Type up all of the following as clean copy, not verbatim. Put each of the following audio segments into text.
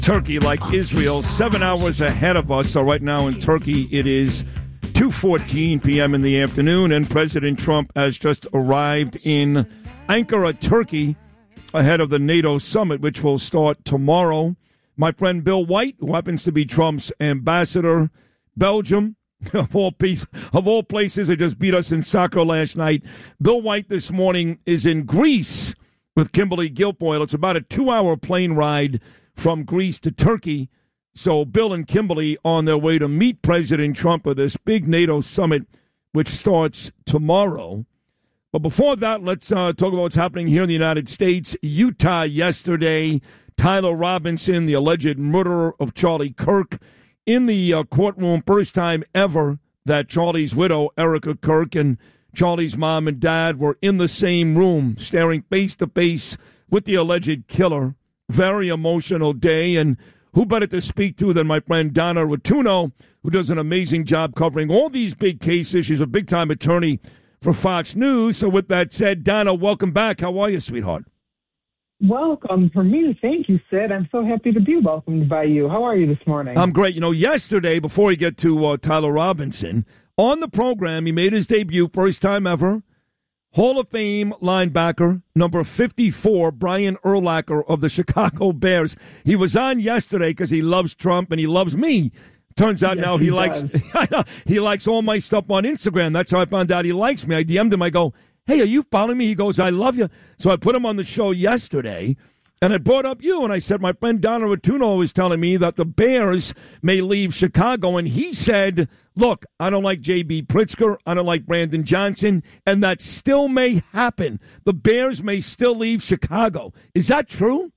Turkey, like Israel, 7 hours ahead of us. So right now in Turkey, it is 2:14 p.m. in the afternoon, and President Trump has just arrived in Ankara, Turkey, ahead of the NATO summit, which will start tomorrow. My friend Bill White, who happens to be Trump's ambassador, Belgium, of all places, they just beat us in soccer last night. Bill White this morning is in Greece with Kimberly Guilfoyle. It's about a 2-hour plane ride from Greece to Turkey. So Bill and Kimberly on their way to meet President Trump at this big NATO summit, which starts tomorrow. But before that, let's talk about what's happening here in the United States. Utah yesterday, Tyler Robinson, the alleged murderer of Charlie Kirk, in the courtroom. First time ever that Charlie's widow, Erica Kirk, and Charlie's mom and dad were in the same room, staring face to face with the alleged killer. Very emotional day, and who better to speak to than my friend Donna Rotuno, who does an amazing job covering all these big cases. She's a big-time attorney for Fox News. So with that said, Donna, welcome back. How are you, sweetheart? Welcome for me. Thank you, Sid. I'm so happy to be welcomed by you. How are you this morning? I'm great. You know, yesterday, before we get to Tyler Robinson, on the program, he made his debut, first time ever. Hall of Fame linebacker, number 54, Brian Urlacher of the Chicago Bears. He was on yesterday because he loves Trump and he loves me. Turns out now he likes all my stuff on Instagram. That's how I found out he likes me. I DM'd him. I go, hey, are you following me? He goes, I love you. So I put him on the show yesterday, and I brought up you, and I said, my friend Donna Rotuno was telling me that the Bears may leave Chicago, and he said, look, I don't like J.B. Pritzker, I don't like Brandon Johnson, and that still may happen. The Bears may still leave Chicago. Is that true?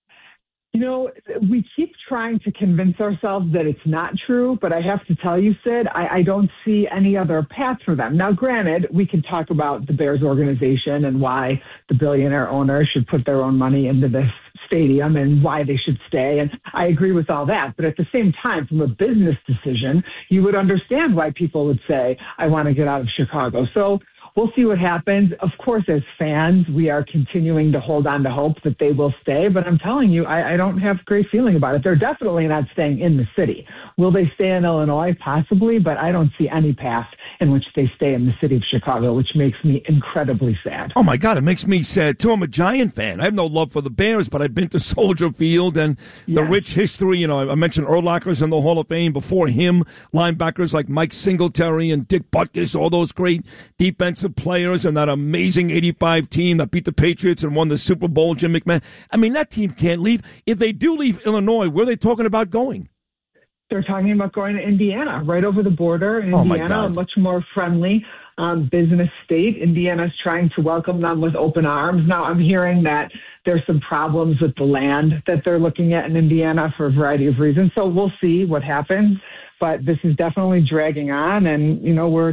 You know, we keep trying to convince ourselves that it's not true, but I have to tell you, Sid, I don't see any other path for them. Now, granted, we can talk about the Bears organization and why the billionaire owner should put their own money into this stadium and why they should stay, and I agree with all that. But at the same time, from a business decision, you would understand why people would say, I want to get out of Chicago. So we'll see what happens. Of course, as fans, we are continuing to hold on to hope that they will stay. But I'm telling you, I don't have a great feeling about it. They're definitely not staying in the city. Will they stay in Illinois? Possibly, but I don't see any path in which they stay in the city of Chicago, which makes me incredibly sad. Oh, my God, it makes me sad, too. I'm a Giant fan. I have no love for the Bears, but I've been to Soldier Field and the rich history. You know, I mentioned Urlacher's in the Hall of Fame. Before him, linebackers like Mike Singletary and Dick Butkus, all those great defensive players, and that amazing 85 team that beat the Patriots and won the Super Bowl, Jim McMahon. I mean, that team can't leave. If they do leave Illinois, where are they talking about going? They're talking about going to Indiana, right over the border. Indiana, a much more friendly business state. Indiana's trying to welcome them with open arms. Now, I'm hearing that there's some problems with the land that they're looking at in Indiana for a variety of reasons. So we'll see what happens. But this is definitely dragging on, and you know we're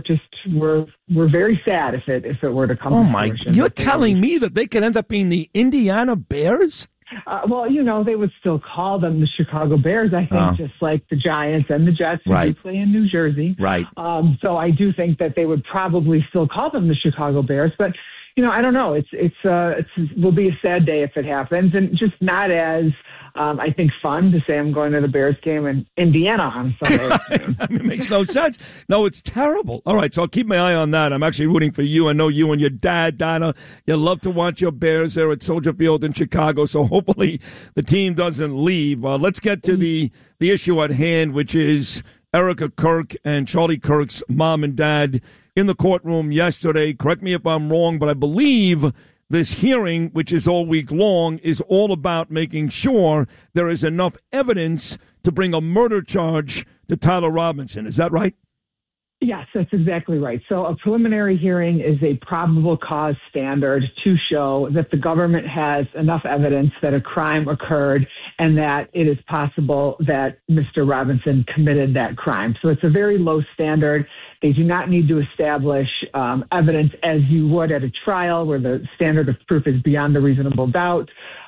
very sad if it were to come. Oh my! You're telling me that they could end up being the Indiana Bears? Well, you know, they would still call them the Chicago Bears, I think, just like the Giants and the Jets who do play in New Jersey. Right. So I do think that they would probably still call them the Chicago Bears, but you know, I don't know. It will be a sad day if it happens, and just not as I think fun to say I'm going to the Bears game in Indiana on Sunday. I mean, it makes no sense. No, it's terrible. All right, so I'll keep my eye on that. I'm actually rooting for you. I know you and your dad, Donna, you love to watch your Bears there at Soldier Field in Chicago. So hopefully the team doesn't leave. Let's get to the issue at hand, which is Erica Kirk and Charlie Kirk's mom and dad in the courtroom yesterday. Correct me if I'm wrong, but I believe this hearing, which is all week long, is all about making sure there is enough evidence to bring a murder charge to Tyler Robinson. Is that right? Yes, that's exactly right. So a preliminary hearing is a probable cause standard to show that the government has enough evidence that a crime occurred and that it is possible that Mr. Robinson committed that crime. So it's a very low standard. They do not need to establish evidence as you would at a trial where the standard of proof is beyond a reasonable doubt.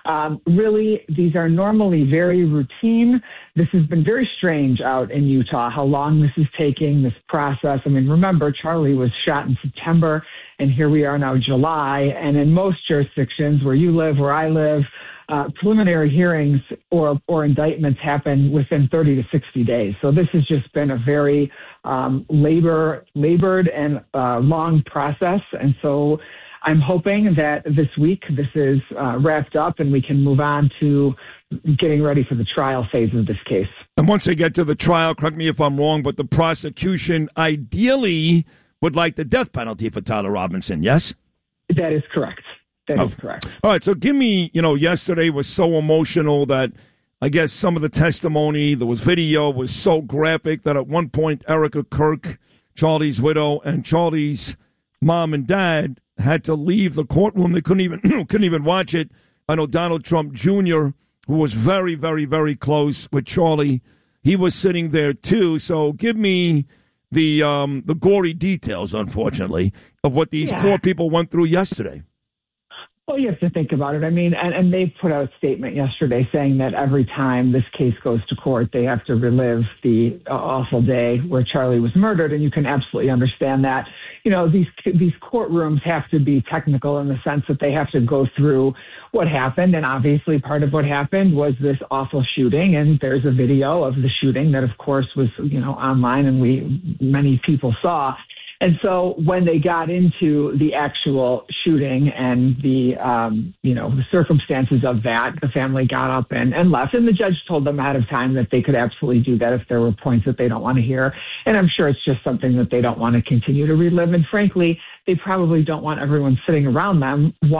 Really, these are normally very routine. This has been very strange out in Utah, how long this is taking, this process. I mean, remember, Charlie was shot in September, and here we are now, July. And in most jurisdictions where you live, where I live, preliminary hearings or indictments happen within 30 to 60 days. So this has just been a very labored and long process. And so I'm hoping that this week this is wrapped up and we can move on to getting ready for the trial phase of this case. And once they get to the trial, correct me if I'm wrong, but the prosecution ideally would like the death penalty for Tyler Robinson, yes? That is correct. That is correct. All right, so give me, yesterday was so emotional that I guess some of the testimony, there was video, was so graphic that at one point Erica Kirk, Charlie's widow, and Charlie's mom and dad had to leave the courtroom. They couldn't even watch it. I know Donald Trump Jr., who was very, very, very close with Charlie, he was sitting there too. So give me the gory details, unfortunately, of what these poor people went through yesterday. Well, you have to think about it. I mean, and they put out a statement yesterday saying that every time this case goes to court, they have to relive the awful day where Charlie was murdered. And you can absolutely understand that. These courtrooms have to be technical in the sense that they have to go through what happened. And obviously part of what happened was this awful shooting. And there's a video of the shooting that, of course, was, online and many people saw. And so when they got into the actual shooting and the circumstances of that, the family got up and left. And the judge told them ahead of time that they could absolutely do that if there were points that they don't want to hear. And I'm sure it's just something that they don't want to continue to relive. And frankly, they probably don't want everyone sitting around them